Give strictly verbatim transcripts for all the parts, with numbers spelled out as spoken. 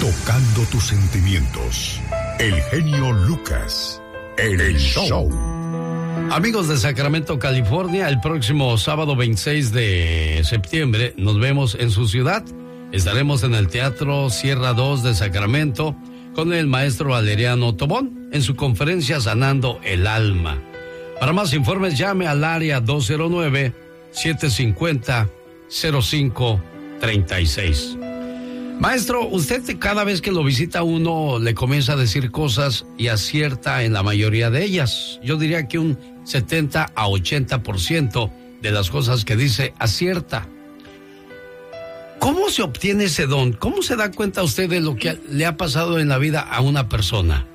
tocando tus sentimientos. El genio Lucas, en el show. Amigos de Sacramento, California, el próximo sábado veintiséis de septiembre nos vemos en su ciudad. Estaremos en el Teatro Sierra dos de Sacramento con el maestro Valeriano Tobón en su conferencia Sanando el Alma. Para más informes llame al área dos cero nueve, siete cinco cero, cero cinco tres seis. Maestro, usted cada vez que lo visita uno le comienza a decir cosas y acierta en la mayoría de ellas. Yo diría que un setenta a ochenta por ciento de las cosas que dice acierta. ¿Cómo se obtiene ese don? ¿Cómo se da cuenta usted de lo que le ha pasado en la vida a una persona?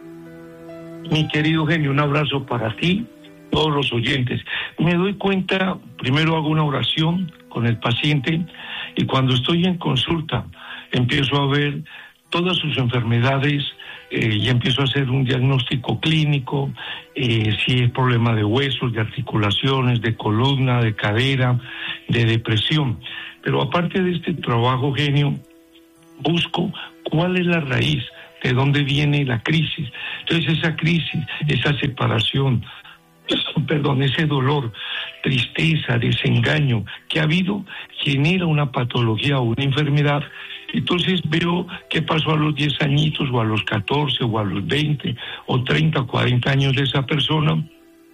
Mi querido genio, un abrazo para ti, todos los oyentes. Me doy cuenta, primero hago una oración con el paciente y cuando estoy en consulta empiezo a ver todas sus enfermedades eh, y empiezo a hacer un diagnóstico clínico, eh, si es problema de huesos, de articulaciones, de columna, de cadera, de depresión. Pero aparte de este trabajo, genio, busco cuál es la raíz, de dónde viene la crisis. Entonces esa crisis, esa separación, perdón, ese dolor, tristeza, desengaño que ha habido, genera una patología o una enfermedad. Entonces veo qué pasó a los diez añitos, o a los catorce, o a los veinte, o treinta, o cuarenta años de esa persona,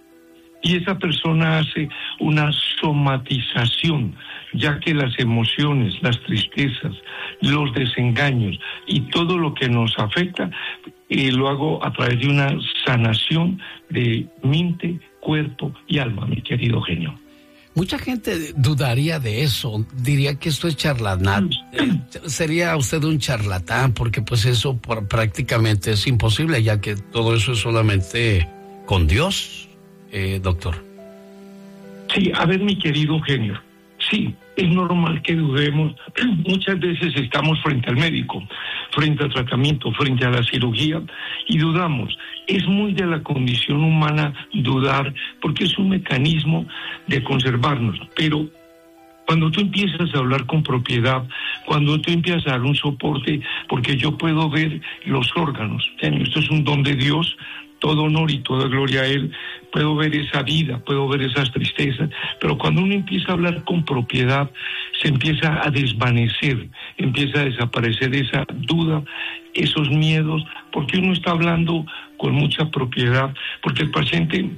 y esa persona hace una somatización, ya que las emociones, las tristezas, los desengaños y todo lo que nos afecta, eh, lo hago a través de una sanación de mente, cuerpo y alma, mi querido genio. Mucha gente dudaría de eso, diría que esto es charlatán. Eh, sería usted un charlatán, porque pues eso por, prácticamente es imposible, ya que todo eso es solamente con Dios, eh, doctor. Sí, a ver, mi querido genio, sí, es normal que dudemos. Muchas veces estamos frente al médico, frente al tratamiento, frente a la cirugía, y dudamos. Es muy de la condición humana dudar, porque es un mecanismo de conservarnos. Pero cuando tú empiezas a hablar con propiedad, cuando tú empiezas a dar un soporte, porque yo puedo ver los órganos, esto es un don de Dios, todo honor y toda gloria a Él, puedo ver esa vida, puedo ver esas tristezas, pero cuando uno empieza a hablar con propiedad, se empieza a desvanecer, empieza a desaparecer esa duda, esos miedos, porque uno está hablando con mucha propiedad, porque el paciente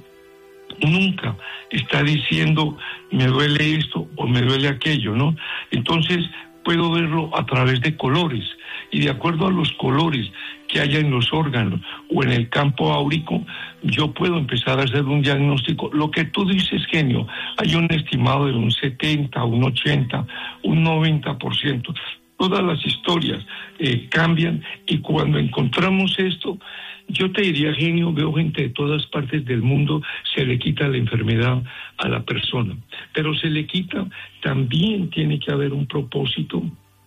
nunca está diciendo me duele esto o me duele aquello, ¿no? Entonces puedo verlo a través de colores, y de acuerdo a los colores que haya en los órganos o en el campo áurico, yo puedo empezar a hacer un diagnóstico. Lo que tú dices, genio, hay un estimado de un setenta, un ochenta, un noventa por ciento. Todas las historias eh, cambian, y cuando encontramos esto, yo te diría, genio, veo gente de todas partes del mundo, se le quita la enfermedad a la persona, pero se le quita, también tiene que haber un propósito,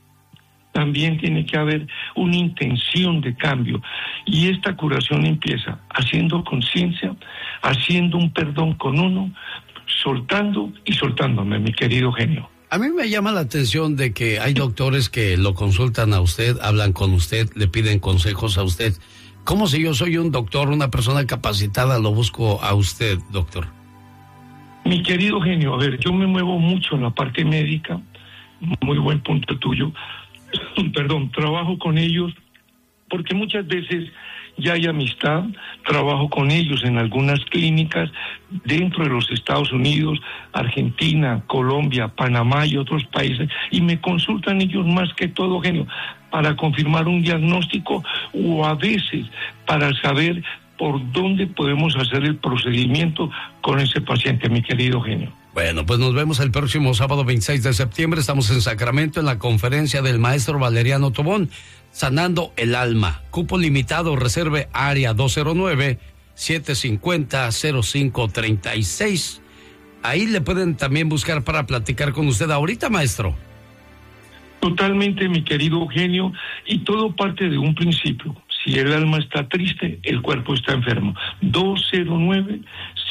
también tiene que haber una intención de cambio, y esta curación empieza haciendo conciencia, haciendo un perdón con uno, soltando y soltándome, mi querido genio. A mí me llama la atención de que hay doctores que lo consultan a usted, hablan con usted, le piden consejos a usted. ¿Cómo si yo soy un doctor, una persona capacitada, lo busco a usted, doctor? Mi querido genio, a ver, yo me muevo mucho en la parte médica, muy buen punto tuyo, perdón, trabajo con ellos, porque muchas veces ya hay amistad, trabajo con ellos en algunas clínicas dentro de los Estados Unidos, Argentina, Colombia, Panamá y otros países, y me consultan ellos más que todo, genio, para confirmar un diagnóstico, o a veces para saber por dónde podemos hacer el procedimiento con ese paciente, mi querido genio. Bueno, pues nos vemos el próximo sábado veintiséis de septiembre. Estamos en Sacramento en la conferencia del maestro Valeriano Tobón, Sanando el Alma. Cupo limitado, reserve área dos cero nueve, siete cinco cero, cero cinco tres seis. Ahí le pueden también buscar para platicar con usted ahorita, maestro. Totalmente, mi querido genio, y todo parte de un principio. Si el alma está triste, el cuerpo está enfermo. dos cero nueve,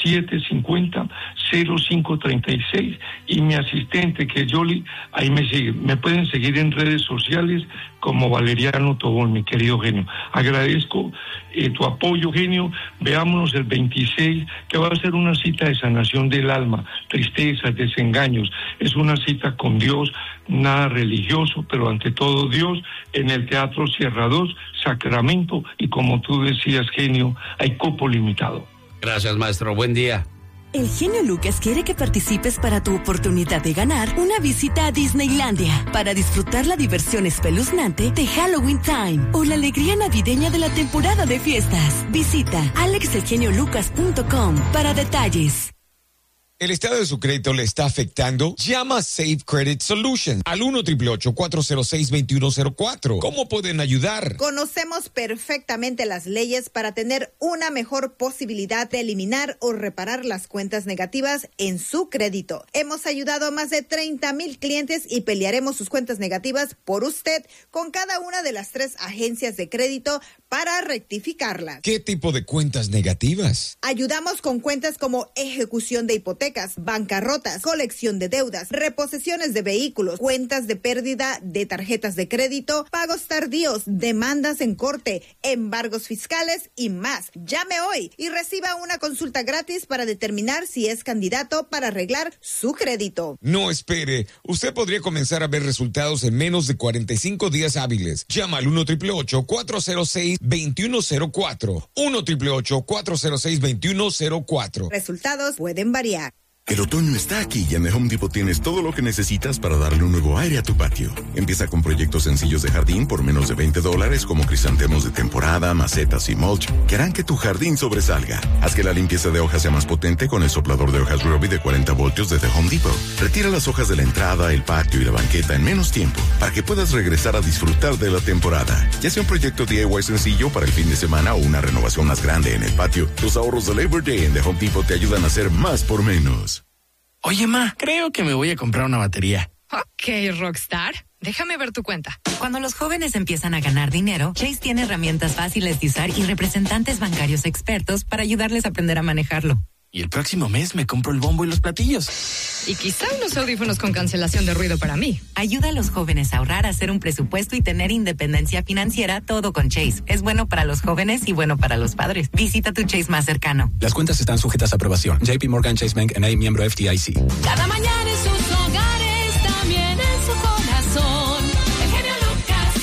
siete cinco cero, cero cinco tres seis y mi asistente que es Yoli, ahí me sigue. Me pueden seguir en redes sociales como Valeriano Tobón, mi querido genio. Agradezco eh, tu apoyo, genio. Veámonos el veintiséis, que va a ser una cita de sanación del alma, tristezas, desengaños. Es una cita con Dios, nada religioso, pero ante todo Dios, en el Teatro Sierra dos, Sacramento, y como tú decías, genio, hay cupo limitado. Gracias, maestro. Buen día. El genio Lucas quiere que participes para tu oportunidad de ganar una visita a Disneylandia para disfrutar la diversión espeluznante de Halloween Time o la alegría navideña de la temporada de fiestas. Visita alex el genio lucas punto com para detalles. ¿El estado de su crédito le está afectando? Llama a Safe Credit Solutions al uno, ocho ocho ocho, cuatro cero seis, dos uno cero cuatro. ¿Cómo pueden ayudar? Conocemos perfectamente las leyes para tener una mejor posibilidad de eliminar o reparar las cuentas negativas en su crédito. Hemos ayudado a más de treinta mil clientes y pelearemos sus cuentas negativas por usted con cada una de las tres agencias de crédito para rectificarlas. ¿Qué tipo de cuentas negativas? Ayudamos con cuentas como ejecución de hipotecas, bancarrotas, colección de deudas, reposesiones de vehículos, cuentas de pérdida de tarjetas de crédito, pagos tardíos, demandas en corte, embargos fiscales y más. Llame hoy y reciba una consulta gratis para determinar si es candidato para arreglar su crédito. No espere, usted podría comenzar a ver resultados en menos de cuarenta y cinco días hábiles. Llama al uno, ocho ocho ocho, cuatro cero seis, dos uno cero cuatro. uno, ocho ocho ocho, cuatro cero seis, dos uno cero cuatro. Resultados pueden variar. El otoño está aquí y en The Home Depot tienes todo lo que necesitas para darle un nuevo aire a tu patio. Empieza con proyectos sencillos de jardín por menos de veinte dólares como crisantemos de temporada, macetas y mulch que harán que tu jardín sobresalga. Haz que la limpieza de hojas sea más potente con el soplador de hojas Ryobi de cuarenta voltios de The Home Depot. Retira las hojas de la entrada, el patio y la banqueta en menos tiempo para que puedas regresar a disfrutar de la temporada. Ya sea un proyecto D I Y sencillo para el fin de semana o una renovación más grande en el patio, los ahorros de Labor Day en The Home Depot te ayudan a hacer más por menos. Oye, ma, creo que me voy a comprar una batería. Ok, Rockstar. Déjame ver tu cuenta. Cuando los jóvenes empiezan a ganar dinero, Chase tiene herramientas fáciles de usar y representantes bancarios expertos para ayudarles a aprender a manejarlo. Y el próximo mes me compro el bombo y los platillos. Y quizá unos audífonos con cancelación de ruido para mí. Ayuda a los jóvenes a ahorrar, a hacer un presupuesto y tener independencia financiera, todo con Chase. Es bueno para los jóvenes y bueno para los padres. Visita tu Chase más cercano. Las cuentas están sujetas a aprobación. J P Morgan Chase Bank N A, miembro F D I C. Cada mañana en sus hogares, también en su corazón. El genio Lucas.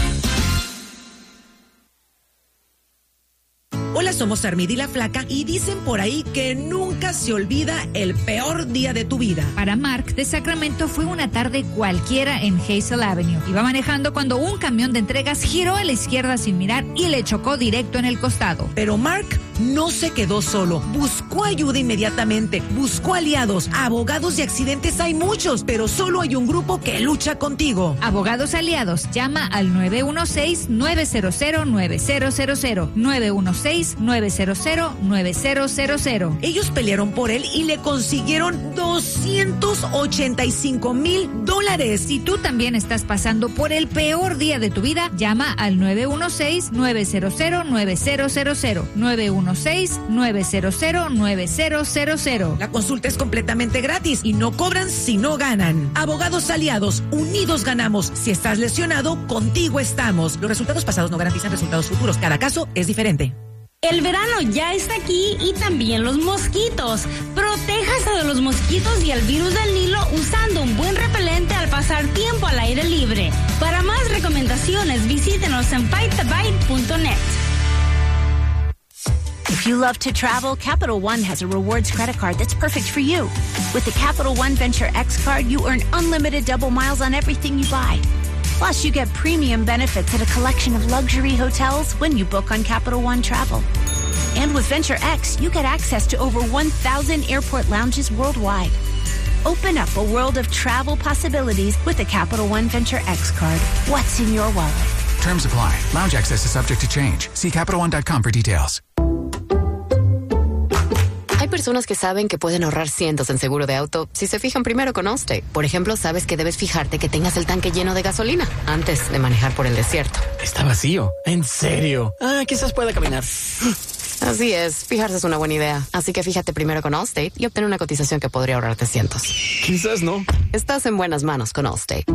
Hola, somos Armida y la Flaca y dicen por ahí que nunca se olvida el peor día de tu vida. Para Mark, de Sacramento fue una tarde cualquiera en Hazel Avenue. Iba manejando cuando un camión de entregas giró a la izquierda sin mirar y le chocó directo en el costado. Pero Mark no se quedó solo. Buscó ayuda inmediatamente. Buscó aliados. Abogados de accidentes hay muchos, pero solo hay un grupo que lucha contigo. Abogados aliados. Llama al nueve uno seis, nueve cero cero, nueve cero cero cero. nueve uno seis, nueve cero cero, nueve cero cero cero. Ellos pelearon por él y le consiguieron doscientos ochenta y cinco mil dólares. Si tú también estás pasando por el peor día de tu vida, llama al nueve uno seis, nueve cero cero, nueve cero cero cero. nueve uno seis, nueve cero cero, nueve cero cero cero. La consulta es completamente gratis y no cobran si no ganan. Abogados aliados, unidos ganamos. Si estás lesionado, contigo estamos. Los resultados pasados no garantizan resultados futuros. Cada caso es diferente. El verano ya está aquí y también los mosquitos. Protéjase de los mosquitos y el virus del Nilo usando un buen repelente al pasar tiempo al aire libre. Para más recomendaciones, visítenos en bite the bite punto net. If you love to travel, Capital One has a rewards credit card that's perfect for you. With the Capital One Venture X card, you earn unlimited double miles on everything you buy. Plus, you get premium benefits at a collection of luxury hotels when you book on Capital One Travel. And with Venture X, you get access to over one thousand airport lounges worldwide. Open up a world of travel possibilities with the Capital One Venture X card. What's in your wallet? Terms apply. Lounge access is subject to change. See Capital One dot com for details. Hay personas que saben que pueden ahorrar cientos en seguro de auto si se fijan primero con Allstate. Por ejemplo, sabes que debes fijarte que tengas el tanque lleno de gasolina antes de manejar por el desierto. Está vacío. ¿En serio? Ah, quizás pueda caminar. Así es, fijarse es una buena idea. Así que fíjate primero con Allstate y obtén una cotización que podría ahorrarte cientos. Quizás no. Estás en buenas manos con Allstate.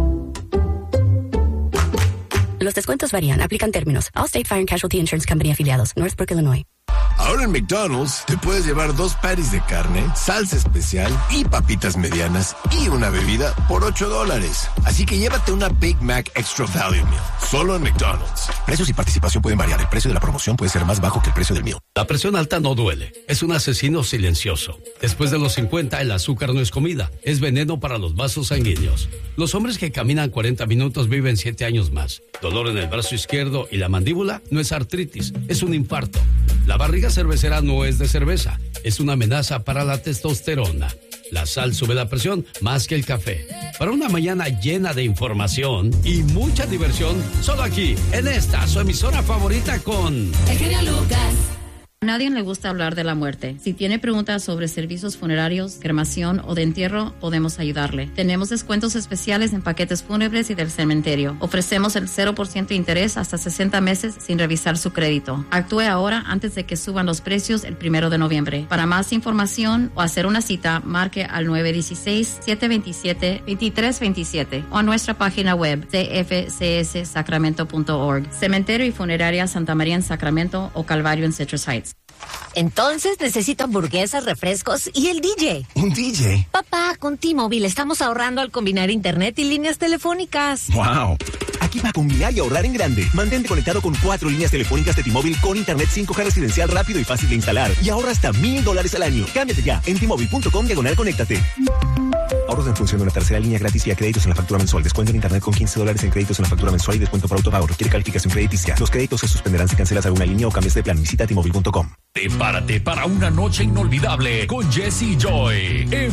Los descuentos varían, aplican términos. Allstate Fire and Casualty Insurance Company afiliados, Northbrook, Illinois. Ahora en McDonald's te puedes llevar dos patties de carne, salsa especial y papitas medianas y una bebida por ocho dólares. Así que llévate una Big Mac Extra Value Meal. Solo en McDonald's. Precios y participación pueden variar. El precio de la promoción puede ser más bajo que el precio del meal. La presión alta no duele. Es un asesino silencioso. Después de los cincuenta, el azúcar no es comida. Es veneno para los vasos sanguíneos. Los hombres que caminan cuarenta minutos viven siete años más. Dolor en el brazo izquierdo y la mandíbula no es artritis, es un infarto. La barriga cervecera no es de cerveza, es una amenaza para la testosterona. La sal sube la presión más que el café. Para una mañana llena de información y mucha diversión, solo aquí, en esta, su emisora favorita con... El genio Lucas. A nadie le gusta hablar de la muerte. Si tiene preguntas sobre servicios funerarios, cremación o de entierro, podemos ayudarle. Tenemos descuentos especiales en paquetes fúnebres y del cementerio. Ofrecemos el cero por ciento de interés hasta sesenta meses sin revisar su crédito. Actúe ahora antes de que suban los precios el primero de noviembre. Para más información o hacer una cita, marque al nueve uno seis, siete dos siete, dos tres dos siete o a nuestra página web c f c s sacramento punto org. Cementerio y Funeraria Santa María en Sacramento o Calvario en Citrus Heights. Entonces necesito hamburguesas, refrescos y el D J. ¿Un D J? Papá, con T-Mobile estamos ahorrando al combinar internet y líneas telefónicas. ¡Wow! Aquí va a combinar y ahorrar en grande. Mantente conectado con cuatro líneas telefónicas de T-Mobile con internet cinco G residencial rápido y fácil de instalar. Y ahorra hasta mil dólares al año. Cámbiate ya en T-Mobile punto com diagonal conéctate. Ahorros en función de una tercera línea gratis y a créditos en la factura mensual. Descuento en internet con quince dólares en créditos en la factura mensual y descuento por autopago. Requiere calificación crediticia. Los créditos se suspenderán si cancelas alguna línea o cambias de plan. Visita T Mobile punto com. Prepárate para una noche inolvidable con Jesse Joy.